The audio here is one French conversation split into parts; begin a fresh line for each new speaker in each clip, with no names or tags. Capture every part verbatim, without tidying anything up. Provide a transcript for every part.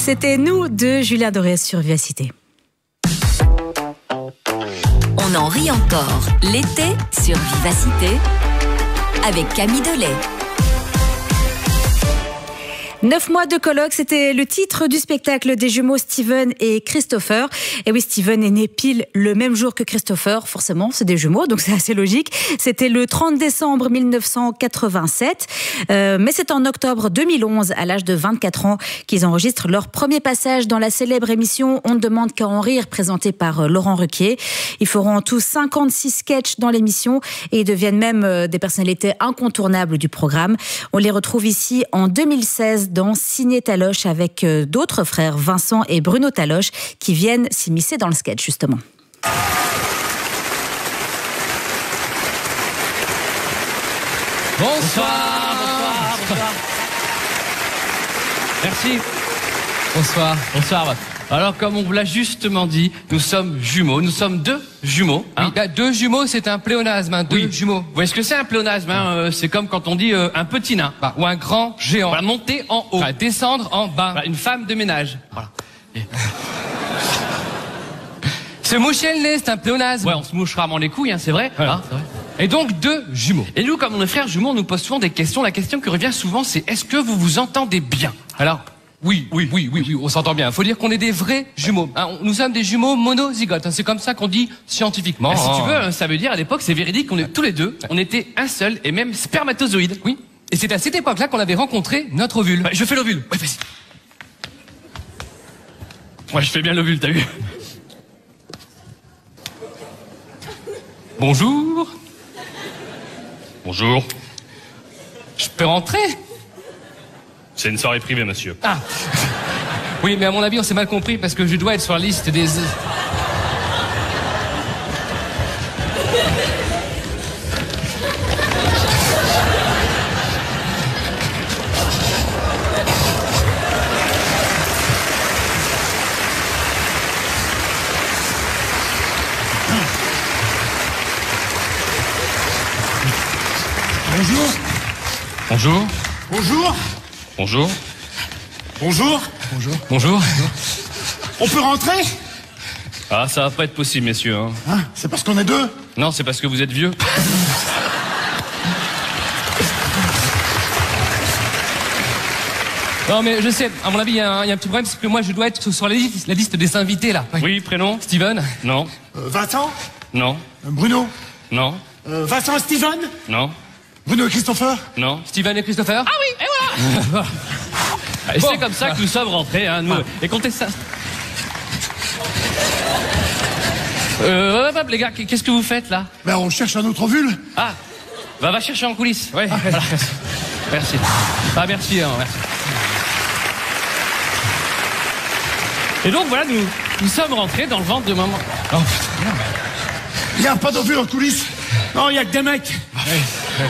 C'était Nous de Julien Doré sur Vivacité.
On en rit encore l'été sur Vivacité avec Camille Delay.
Neuf mois de colloque, c'était le titre du spectacle des jumeaux Steven et Christopher. Et oui, Steven est né pile le même jour que Christopher, forcément, c'est des jumeaux, donc c'est assez logique. C'était le trente décembre mille neuf cent quatre-vingt-sept, euh, mais c'est en octobre deux mille onze, à l'âge de vingt-quatre ans, qu'ils enregistrent leur premier passage dans la célèbre émission On ne demande qu'à en rire, présentée par euh, Laurent Ruquier. Ils feront en tout cinquante-six sketchs dans l'émission et ils deviennent même euh, des personnalités incontournables du programme. On les retrouve ici en deux mille seize dans Signé Taloche avec d'autres frères, Vincent et Bruno Taloche, qui viennent s'immiscer dans le sketch, justement.
Bonsoir, bonsoir, bonsoir. Merci. Bonsoir, bonsoir. Alors, comme on vous l'a justement dit, nous sommes jumeaux. Nous sommes deux jumeaux. Hein.
Oui, deux jumeaux, c'est un pléonasme, hein, deux
oui.
jumeaux.
Vous voyez ce que c'est un pléonasme, hein, euh, c'est comme quand on dit euh, un petit nain.
Bah, ou un grand géant.
Voilà, monter en haut.
Bah, descendre en bas.
Voilà, une femme de ménage. Voilà. Et...
Se moucher le nez, c'est un pléonasme.
Ouais, on se mouche rarement les couilles, hein, c'est vrai.
Ouais,
hein,
c'est vrai. Et donc, deux jumeaux.
Et nous, comme on est frères jumeaux, on nous pose souvent des questions. La question qui revient souvent, c'est est-ce que vous vous entendez bien?
Alors, oui, oui, oui, oui, oui, on s'entend bien. Faut dire qu'on est des vrais jumeaux. Hein, nous sommes des jumeaux monozygotes. Hein, c'est comme ça qu'on dit scientifiquement.
Ah, si
oh.
tu veux, ça veut dire à l'époque, c'est véridique, on est tous les deux, on était un seul et même spermatozoïde.
Oui. Et c'est à cette époque-là qu'on avait rencontré notre ovule.
Bah, je fais l'ovule. Ouais, vas-y. Ouais, je fais bien l'ovule, t'as vu?
Bonjour.
Bonjour.
Je peux rentrer?
C'est une soirée privée, monsieur.
Ah. Oui, mais à mon avis, on s'est mal compris parce que je dois être sur la liste des...
Bonjour.
Bonjour.
Bonjour.
Bonjour.
Bonjour.
Bonjour. Bonjour.
On peut rentrer?
Ah, ça va pas être possible, messieurs. Hein.
Hein? C'est parce qu'on est deux?
Non, c'est parce que vous êtes vieux.
Non, mais je sais, à mon avis, il y, y a un petit problème, c'est que moi, je dois être sur la liste, la liste des invités, là.
Oui, prénom?
Steven?
Non.
Euh, Vincent?
Non.
Euh, Bruno?
Non.
Euh, Vincent et Steven?
Non.
Bruno et Christopher?
Non.
Steven et Christopher?
Ah oui, et voilà. Et
Bon.
c'est comme ça que nous sommes rentrés, hein, nous.
Ah.
Et comptez ça. Euh, hop, hop, les gars, qu'est-ce que vous faites là?
Ben, on cherche un autre ovule.
Ah, bah va chercher en coulisses.
Ouais.
Ah, voilà. Merci.
Ah, merci, hein, merci.
Et donc voilà, nous, nous sommes rentrés dans le ventre de maman.
Oh, putain.
Il n'y a pas d'ovule en coulisses. Non, il n'y a que des mecs.
Ouais, ouais.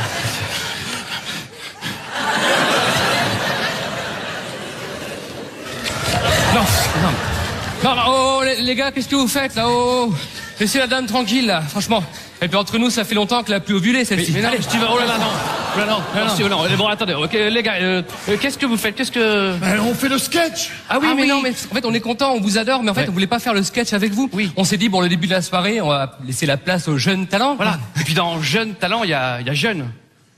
Non, non. Non, non, oh, les, les gars, qu'est-ce que vous faites, là? Oh, laissez la dame tranquille, là, franchement. Et puis entre nous, ça fait longtemps qu'elle a plus ovulé, celle-ci.
Mais non,
Allez,
tu vas, oh là là, non. Oh là, non, non, non, non, non. Bon, attendez, ok, les gars, euh, euh, qu'est-ce que vous faites? Qu'est-ce que...
Ben, on fait le sketch.
Ah oui,
Ah
mais
oui.
non, mais en fait, on est content, on vous adore, mais en fait,
Ouais.
on voulait pas faire le sketch avec vous.
Oui.
On s'est dit, bon, le début de la soirée, on va laisser la place aux jeunes talents.
Voilà. Et puis dans Jeune Talent, il y a, il y a Jeune.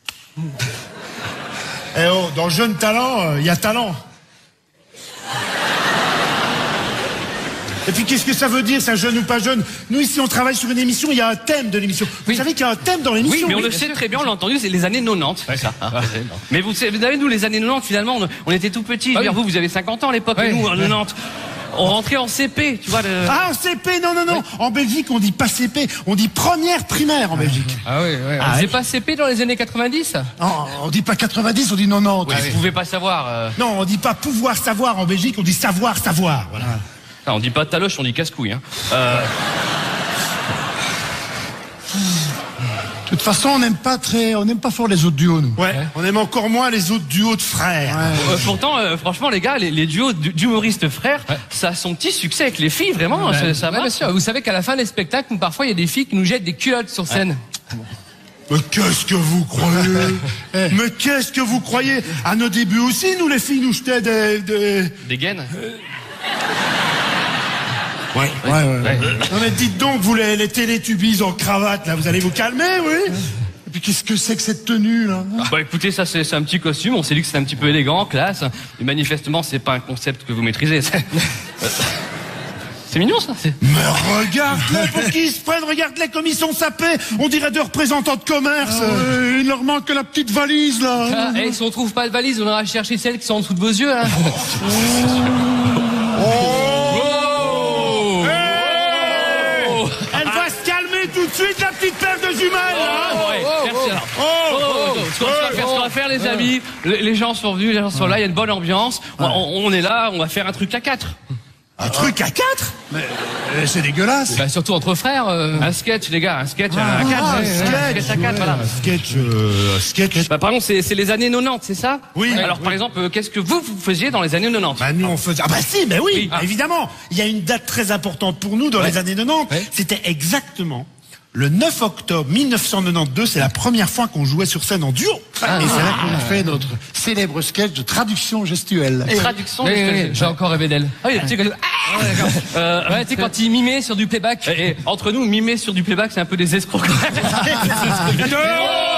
Eh oh, dans Jeune Talent, il euh, y a talent. Et puis qu'est-ce que ça veut dire, ça, jeune ou pas jeune? Nous ici on travaille sur une émission, il y a un thème de l'émission. Vous
Oui.
savez qu'il y a un thème dans
Oui,
l'émission?
mais on le
bien
sait
sûr.
très bien, on l'a entendu, c'est les années quatre-vingt-dix. C'est ça. hein. Mais vous savez, vous savez, nous, les années quatre-vingt-dix, finalement, on, on était tout petits.
Ah
Je veux dire,
oui.
vous, vous avez cinquante ans à l'époque,
Ouais.
et nous, en quatre-vingt-dix, on rentrait en C P, tu vois. Le...
Ah, en C P, non, non, non. En Belgique, on dit pas C P, on dit première primaire en Belgique.
Ah oui, oui.
Ah,
Vous
oui.
pas C P dans les années quatre-vingt-dix?
Non, on dit pas quatre-vingt-dix, on dit quatre-vingt-dix.
Ouais, vous pouvez pas savoir. euh,
Non, on dit pas pouvoir savoir en Belgique, on dit savoir savoir. Voilà.
ah, on dit pas taloche, on dit casse-couille. Hein. Euh,
De toute façon, on n'aime pas très, on n'aime pas fort les autres duos, nous. Ouais. On aime encore moins les autres duos de frères.
euh, pourtant, euh, franchement, les gars, les, les duos du- d'humoristes frères,
Ouais.
ça a son petit succès avec les filles, vraiment. ça, ça
Ouais,
va.
bien sûr. Vous savez qu'à la fin des spectacles, nous, parfois, il y a des filles qui nous jettent des culottes sur scène.
Mais qu'est-ce que vous croyez? Mais qu'est-ce que vous croyez? À nos débuts aussi, nous les filles, nous jetaient des... Des,
des gaines.
Ouais, ouais, ouais. ouais. Non mais dites donc, vous les, les télétubbies en cravate, là, vous allez vous calmer, oui? Et puis qu'est-ce que c'est que cette tenue, là?
Bah écoutez, ça c'est un petit costume, on s'est dit que c'est un petit peu élégant, classe. Mais manifestement, c'est pas un concept que vous maîtrisez. C'est mignon ça.
Mais regarde-les, pour qu'ils se prennent, regarde-les comme ils sont sapés. On dirait deux représentants de commerce. Ah ouais, il leur manque que la petite valise là.
Ah, et si on trouve pas de valise, on ira chercher celles qui sont en dessous de vos yeux. Hein. Oh.
Oh. Hey. Oh. Elle va se calmer tout de suite, la petite paire de jumelles. Hein.
Oh, ouais. Merci alors. Oh. Oh. Oh. Ce qu'on va faire, ce qu'on va faire, les amis, les, les gens sont venus, les gens sont là, il y a une bonne ambiance. On, on, on est là, on va faire un truc à quatre.
Un ah. truc à quatre? Mais euh, c'est dégueulasse.
Bah, surtout entre frères. Euh...
Un sketch, les gars, un sketch
ah,
à quatre.
Ah,
ouais,
sketch,
un sketch à quatre,
ouais,
voilà.
Un sketch, euh, un sketch.
Bah, pardon, c'est les années quatre-vingt-dix, c'est ça?
Oui.
Alors,
oui.
par exemple, euh, qu'est-ce que vous, vous faisiez dans les années quatre-vingt-dix?
Bah, nous, on faisait... Ah bah si, mais oui,
oui. Ah.
évidemment. Il y a une date très importante pour nous dans ouais. les années quatre-vingt-dix. Ouais. C'était exactement... Le neuf octobre mille neuf cent quatre-vingt-douze, c'est la première fois qu'on jouait sur scène en duo.
Ah, et c'est là qu'on a fait notre célèbre sketch de traduction gestuelle.
Et traduction
oui,
gestuelle.
Oui, oui, j'ai encore rêvé d'elle.
Ah oui, tu sais, ah,
euh, ouais, tu sais, quand il mimait sur du playback.
Et, et entre nous, mimer sur du playback, c'est un peu des escrocs.